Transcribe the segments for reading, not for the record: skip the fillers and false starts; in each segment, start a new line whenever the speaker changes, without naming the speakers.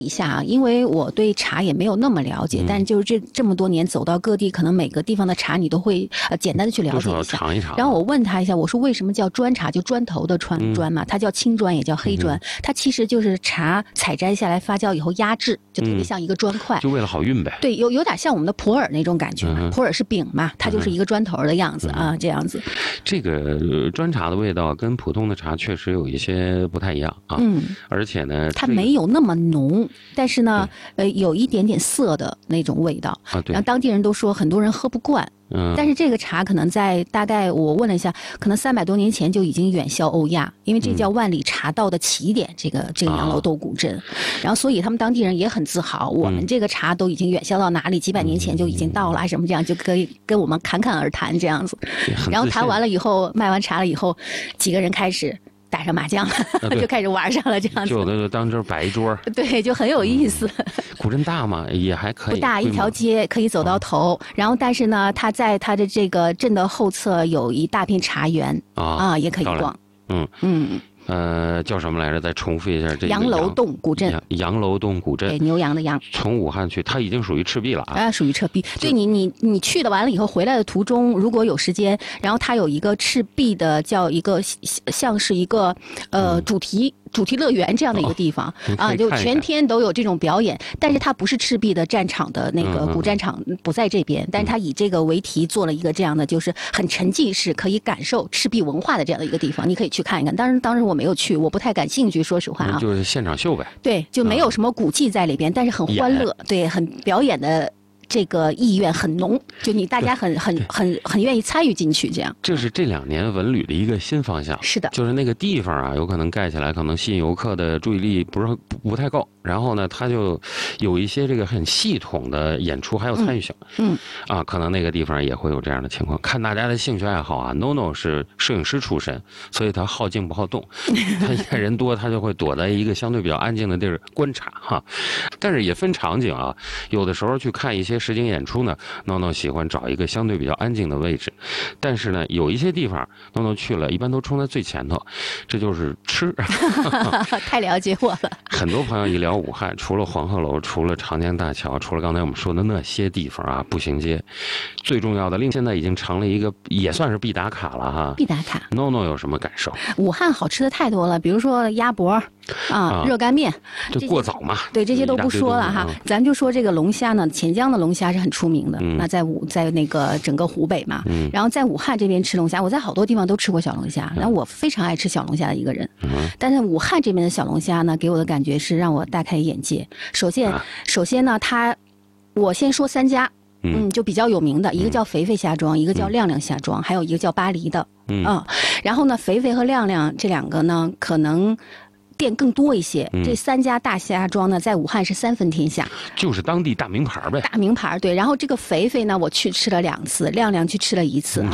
一下啊，因为我对茶也没有那么了解，但就是这么多年走到各地，可能每个地方的茶你都会简单的去了解一下，
尝一尝。
然后我问他一下，我说为什么叫砖茶，就砖头的砖嘛，它叫青砖也叫黑砖，它其实就是茶采摘下来发酵以后压制，就特别像一个砖块，
就为了好运呗。
对，有点像我们的普洱那种感觉嘛，普洱是饼嘛，它就是一个砖头的样子啊，这样子。
这个砖茶的味道跟普通的茶确实有一些不太一样啊，而且呢，
它没有那么浓。但是呢，有一点点涩的那种味道
啊。对。
然后当地人都说很多人喝不惯。但是这个茶可能在大概我问了一下，可能300多年前就已经远销欧亚，因为这叫万里茶道的起点，这个杨楼洞古镇，然后所以他们当地人也很自豪，我们这个茶都已经远销到哪里，几百年前就已经到了，什么这样就可以跟我们侃侃而谈这样子。然后谈完了以后，卖完茶了以后，几个人开始打上麻将了，就开始玩上了，这样子。
就有的就当这摆一桌。
对，就很有意思。
古镇大嘛，也还可以。
不大，一条街可以走到头。然后，但是呢，它在它的这个镇的后侧有一大片茶园也可以逛。
叫什么来着？再重复一下这个
杨楼洞古镇。
杨楼洞古镇，
对，牛羊的羊。
从武汉去，它已经属于赤壁了啊。
属于赤壁。对，你去了完了以后，回来的途中如果有时间，然后它有一个赤壁的叫一个像是一个主题乐园这样的一个地方就全天都有这种表演，但是它不是赤壁的战场的那个古战场不在这边，但是它以这个为题做了一个这样的，就是很沉浸式，可以感受赤壁文化的这样的一个地方，你可以去看一看。当时我没有去，我不太感兴趣，说实话啊。
就是现场秀呗。
对，就没有什么古迹在里边，但是很欢乐，对，很表演的。这个意愿很浓，就大家很愿意参与进去，这样。
这是这2年文旅的一个新方向。
是的，
就是那个地方啊，有可能盖起来，可能吸引游客的注意力不太够。然后呢，它就有一些这个很系统的演出，还有参与性。可能那个地方也会有这样的情况。看大家的兴趣爱好啊 ，NONO 是摄影师出身，所以他好静不好动。他一看人多，他就会躲在一个相对比较安静的地儿观察哈。但是也分场景啊，有的时候去看一些实景演出呢，NONO 喜欢找一个相对比较安静的位置，但是呢，有一些地方NONO去了，一般都冲在最前头，这就是吃。
太了解我了。
很多朋友一聊武汉，除了黄鹤楼，除了长江大桥，除了刚才我们说的那些地方啊，步行街，最重要的，现在已经成了一个也算是必打卡了哈。
必打卡。
NONO 有什么感受？
武汉好吃的太多了，比如说鸭脖热干面，
就过早嘛。
对，这些都不说了哈，咱就说这个龙虾呢，钱江的龙虾是很出名的，那在那个整个湖北嘛，然后在武汉这边吃龙虾，我在好多地方都吃过小龙虾，然后我非常爱吃小龙虾的一个人，但是武汉这边的小龙虾呢，给我的感觉是让我大开眼界。首先呢，我先说3家。就比较有名的，一个叫肥肥虾庄，一个叫亮亮虾庄，还有一个叫巴黎的。然后呢，肥肥和亮亮这2个呢，可能店更多一些。这3家大虾庄呢，在武汉是3分天下，
就是当地大名牌呗。
大名牌，对。然后这个肥肥呢，我去吃了2次，亮亮去吃了1次。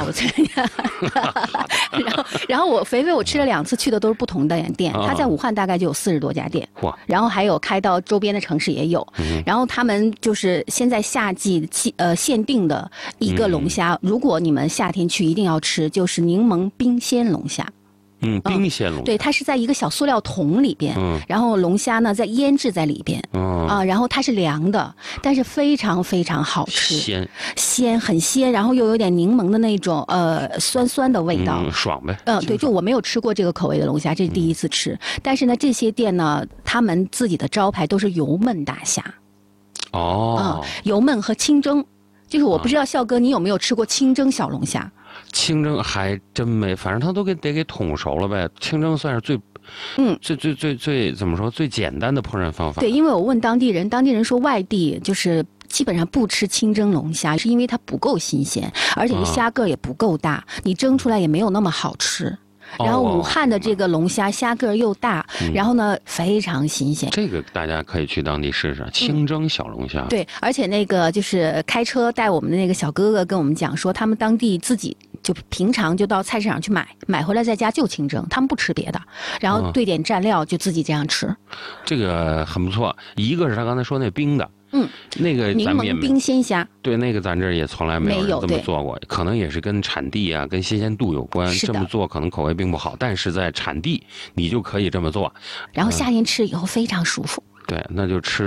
然后我肥肥我吃了2次，去的都是不同的店。他在武汉大概就有40多家店，然后还有开到周边的城市也有。然后他们就是现在夏季限定的一个龙虾，如果你们夏天去一定要吃，就是柠檬冰鲜龙虾。
冰鲜龙虾，
对，它是在一个小塑料桶里边，然后龙虾呢在腌制在里边，然后它是凉的，但是非常非常好吃，很鲜，然后又有点柠檬的那种酸酸的味道，
爽呗。
对，就我没有吃过这个口味的龙虾，这是第一次吃，但是呢，这些店呢，他们自己的招牌都是油焖大虾，油焖和清蒸，就是我不知道笑哥你有没有吃过清蒸小龙虾？
清蒸还真没，反正他都得给捅熟了呗。清蒸算是最怎么说最简单的烹饪方法。
对，因为我问当地人说外地就是基本上不吃清蒸龙虾，是因为它不够新鲜，而且这虾个也不够大，你蒸出来也没有那么好吃。然后武汉的这个龙虾虾个又大，然后呢非常新鲜。
这个大家可以去当地试试清蒸小龙虾。
对，而且那个就是开车带我们的那个小哥哥跟我们讲说，他们当地自己就平常就到菜市场去买回来在家就清蒸，他们不吃别的，然后兑点蘸料就自己这样吃。
这个很不错。一个是他刚才说那冰的。那个
柠檬冰鲜虾，
对，那个咱这儿也从来没有这么做过，可能也是跟产地啊、跟新鲜度有关。这么做可能口味并不好，但是在产地你就可以这么做。
然后夏天吃以后非常舒服。
对，那就吃